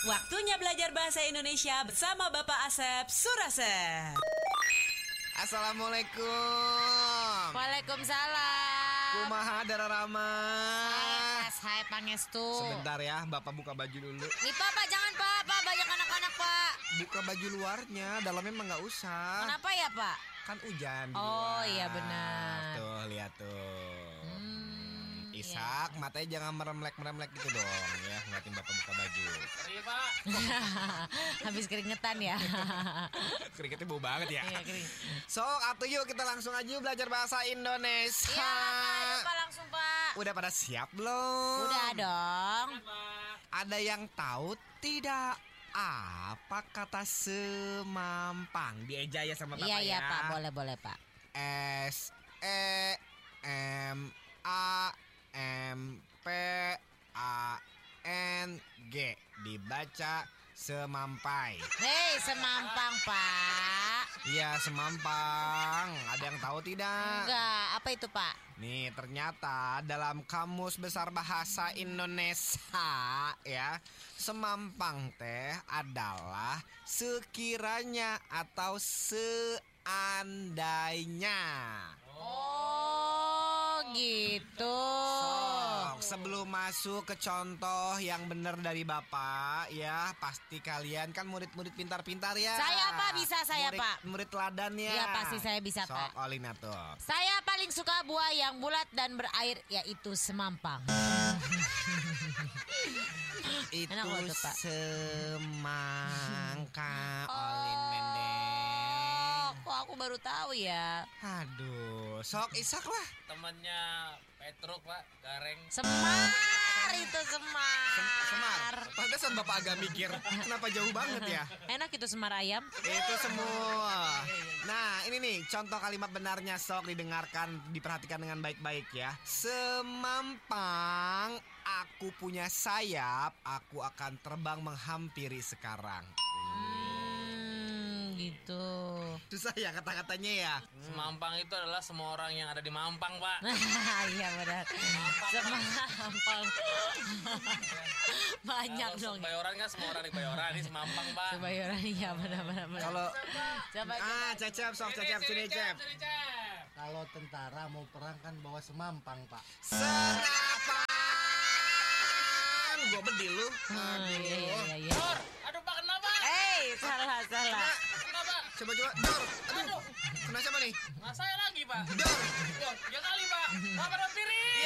Waktunya belajar bahasa Indonesia bersama Bapak Asep Suraset. Assalamualaikum. Waalaikumsalam. Kumaha Dara Rama. Saya Pangestu. Sebentar ya, Bapak buka baju dulu. Nih Pak, jangan Pak, banyak anak-anak Pak. Buka baju luarnya, dalamnya emang nggak usah. Kenapa ya Pak? Kan hujan di Oh luar. iya benar. Tuh, lihat tuh. Isak, matanya jangan meremlek gitu dong ya, ngeliatin Bapak buka baju. Iya Pak. Habis keringetan ya. Keringetnya bau banget ya. Iya kering. Sok, atuh yuk kita langsung aja yuk belajar bahasa Indonesia. Iya Pak, langsung Pak. Udah pada siap belum? Udah dong. Ada yang tahu tidak apa kata semampang? Dieja ya sama Bapak Iya ya. Pak, boleh Pak. SEMAMPANG, dibaca semampai. Hei, semampang Pak. Iya, semampang. Ada yang tahu tidak? Enggak, apa itu Pak? Nih, ternyata dalam Kamus Besar Bahasa Indonesia ya, semampang teh adalah sekiranya atau seandainya. Oh, gitu. Sok, sebelum masuk ke contoh yang benar dari Bapak ya, pasti kalian kan murid-murid pintar-pintar ya. Saya Pak, bisa saya Pak. Murid teladan ya. Iya, pasti saya bisa, Sok, Pak. Olina tuh. Saya paling suka buah yang bulat dan berair, yaitu semampang. Itu Enak loh tuh, Pak. semangka Olin Mendeng. Kok aku baru tahu ya. Aduh, sok isak lah. Temannya Petruk Pak, Gareng. Semar itu semar. Semar. Pantesan Bapak agak mikir, kenapa jauh banget ya? Enak itu semar ayam. Itu semua. Nah, ini nih contoh kalimat benarnya, sok didengarkan, diperhatikan dengan baik-baik ya. Semampang aku punya sayap, aku akan terbang menghampiri sekarang. Gitu. Susah ya kata-katanya ya. Semampang itu adalah semua orang yang ada di Mampang Pak. Iya benar. Semampang. Banyak Kalau dong. Bayoran kan semua orang di Bayoran, ini Semampang Pak. Kebayoran iya benar. Kalau Coba. Cecep, sok Cecep sini Cep. Kalau tentara mau perang kan bawa semampang, Pak. Senapan. Gua bedil lu. Iya. Dor, aduh Pak kenapa? Salah. Kenapa? Coba Dor. Aduh. Kena siapa nih? Nggak saya lagi Pak. Dor. Dor, ya kali Pak. Apa dor piring?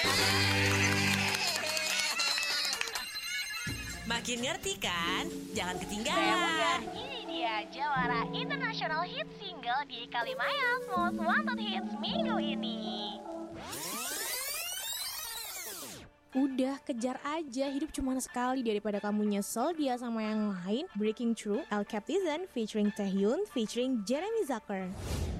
Makin ngerti kan? Jangan Udah, ketinggalan. ini dia Jawara International Hit Single di Kalimayang Most Wanted Hits minggu ini. Udah, kejar aja, hidup cuma sekali, daripada kamu nyesel dia sama yang lain. Breaking Through, El Captain featuring Taehyun featuring Jeremy Zucker.